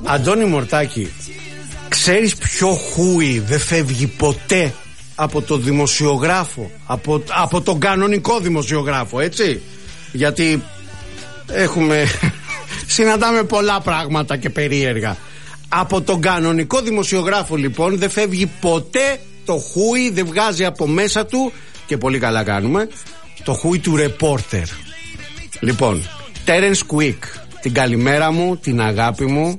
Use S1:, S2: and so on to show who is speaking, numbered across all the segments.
S1: Αντώνη Μορτάκη, ξέρεις ποιο χούι δεν φεύγει ποτέ από το δημοσιογράφο, από τον κανονικό δημοσιογράφο, έτσι? Γιατί συναντάμε πολλά πράγματα και περίεργα. Από τον κανονικό δημοσιογράφο λοιπόν δεν φεύγει ποτέ το χούι, δεν βγάζει από μέσα του, και πολύ καλά κάνουμε, το χούι του ρεπόρτερ. Λοιπόν, Terence Quick, την καλημέρα μου, την αγάπη μου,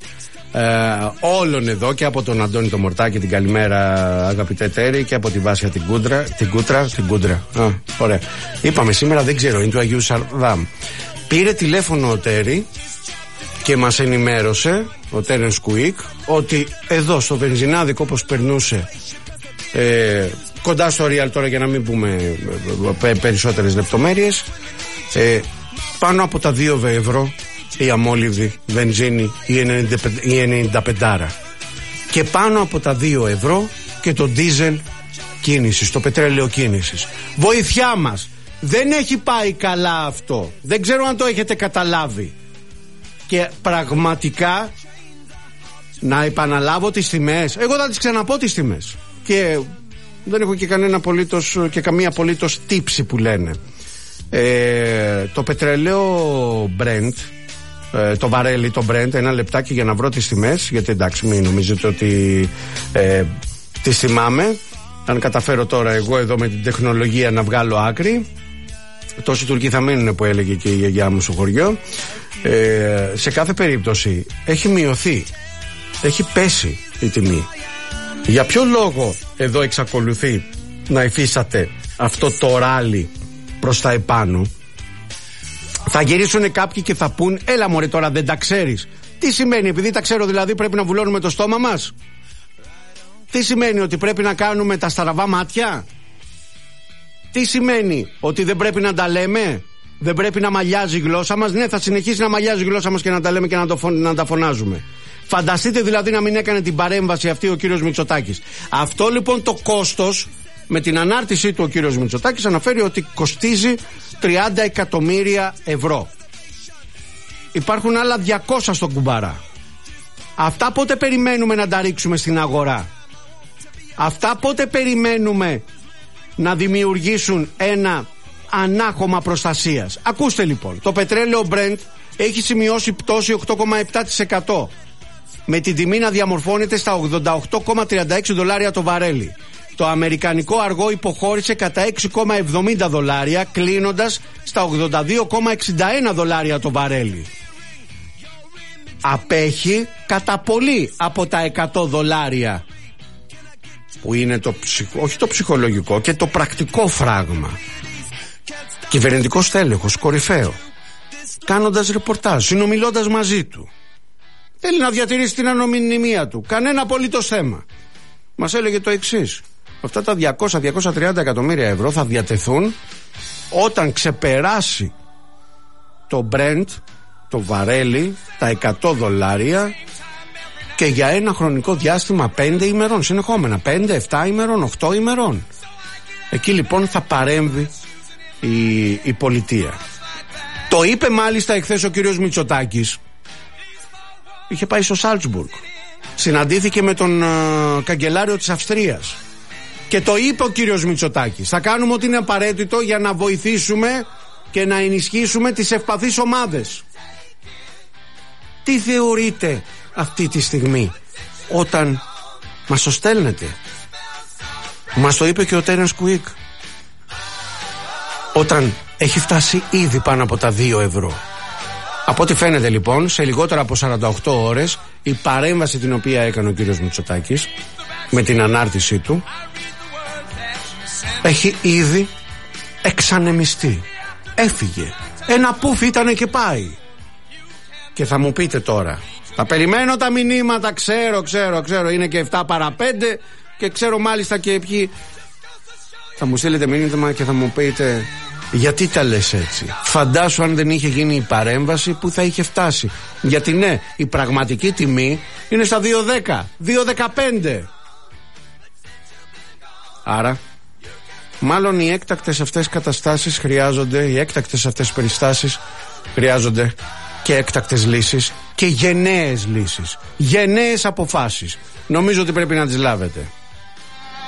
S1: όλων εδώ, και από τον Αντώνη το Μορτάκη την καλημέρα αγαπητέ Τέρη, και από τη Βάσια την Κούντρα. Ωραία. Είπαμε σήμερα, δεν ξέρω, είναι του Αγίου Σαρδάμ. Πήρε τηλέφωνο ο Τέρη και μας ενημέρωσε, ο Terence Quick, ότι εδώ στο βενζινάδικο, όπως περνούσε κοντά στο Real τώρα, για να μην πούμε περισσότερες λεπτομέρειες, πάνω από τα 2 ευρώ η αμόλυβη βενζίνη, η 95, και πάνω από τα 2 ευρώ και το ντίζελ κίνησης, το πετρέλαιο κίνησης. Βοηθιά μας, δεν έχει πάει καλά αυτό, δεν ξέρω αν το έχετε καταλάβει. Και πραγματικά, να επαναλάβω τις τιμές, εγώ θα τις ξαναπώ τις τιμές, και δεν έχω και καμία απολύτως τύψη που λένε. Το πετρελαίο Brent, το βαρέλι, το Brent, ένα λεπτάκι για να βρω τις τιμές, γιατί εντάξει, μην νομίζετε ότι τις θυμάμαι. Αν καταφέρω τώρα εγώ εδώ με την τεχνολογία να βγάλω άκρη, τόσοι Τουρκοί θα μείνουν, που έλεγε και η γιαγιά μου στο χωριό. Σε κάθε περίπτωση έχει μειωθεί, έχει πέσει η τιμή. Για ποιο λόγο εδώ εξακολουθεί να υφίσταται αυτό το ράλι προς τα επάνω? Θα γυρίσουν κάποιοι και θα πούν, έλα μωρέ, τώρα δεν τα ξέρεις. Τι σημαίνει, επειδή τα ξέρω δηλαδή πρέπει να βουλώνουμε το στόμα μας? Τι σημαίνει, ότι πρέπει να κάνουμε τα στραβά μάτια? Τι σημαίνει, ότι δεν πρέπει να τα λέμε? Δεν πρέπει να μαλλιάζει η γλώσσα μας? Ναι, θα συνεχίσει να μαλλιάζει η γλώσσα μας και να τα λέμε και να τα φωνάζουμε. Φανταστείτε δηλαδή να μην έκανε την παρέμβαση αυτή ο κύριος Μητσοτάκης. Αυτό λοιπόν το κόστος, με την ανάρτησή του ο κύριος Μητσοτάκης αναφέρει ότι κοστίζει 30 εκατομμύρια ευρώ. Υπάρχουν άλλα 200 στον κουμπάρα. Αυτά πότε περιμένουμε να τα ρίξουμε στην αγορά? Αυτά πότε περιμένουμε να δημιουργήσουν ένα ανάχωμα προστασίας? Ακούστε λοιπόν, το πετρέλαιο Brent έχει σημειώσει πτώση 8,7%, με την τιμή να διαμορφώνεται στα 88,36 δολάρια το βαρέλι. Το αμερικανικό αργό υποχώρησε κατά 6,70 δολάρια, κλείνοντας στα 82,61 δολάρια το βαρέλι. Απέχει κατά πολύ από τα 100 δολάρια, που είναι όχι το ψυχολογικό και το πρακτικό φράγμα. Κυβερνητικός τέλεχος, κορυφαίο, κάνοντας ρεπορτάζ, συνομιλώντας μαζί του. Θέλει να διατηρήσει την ανωνυμία του, κανένα απολύτως θέμα. Μας έλεγε το εξής: αυτά τα 200-230 εκατομμύρια ευρώ θα διατεθούν όταν ξεπεράσει το Brent, το βαρέλι, τα 100 δολάρια, και για ένα χρονικό διάστημα 5 ημερών συνεχόμενα, 5, 7 ημερών, 8 ημερών. Εκεί λοιπόν θα παρέμβει η πολιτεία. Το είπε μάλιστα εχθές ο κύριος Μητσοτάκης. Είχε πάει στο Σάλτσμπουργκ, συναντήθηκε με τον καγκελάριο της Αυστρίας, και το είπε ο κύριος Μητσοτάκης: θα κάνουμε ό,τι είναι απαραίτητο για να βοηθήσουμε και να ενισχύσουμε τις ευπαθείς ομάδες. Τι θεωρείτε αυτή τη στιγμή όταν μας το στέλνετε? Μας το είπε και ο Terence Quick. Όταν έχει φτάσει ήδη πάνω από τα 2 ευρώ. Από ό,τι φαίνεται λοιπόν, σε λιγότερα από 48 ώρες η παρέμβαση την οποία έκανε ο κύριος Μητσοτάκης με την ανάρτησή του έχει ήδη εξανεμιστεί. Έφυγε. Ένα πουφ ήτανε και πάει. Και θα μου πείτε τώρα, θα περιμένω τα μηνύματα, ξέρω, είναι και 7 παρά 5 και ξέρω μάλιστα και ποιοι. Θα μου στείλετε μήνυμα και θα μου πείτε, γιατί τα λες έτσι? Φαντάσου αν δεν είχε γίνει η παρέμβαση, που θα είχε φτάσει? Γιατί ναι, η πραγματική τιμή είναι στα 2,10, 2,15. Άρα μάλλον οι έκτακτες αυτές καταστάσεις χρειάζονται, οι έκτακτες αυτές περιστάσεις χρειάζονται και έκτακτες λύσεις και γενναίες λύσεις, γενναίες αποφάσεις. Νομίζω ότι πρέπει να τις λάβετε.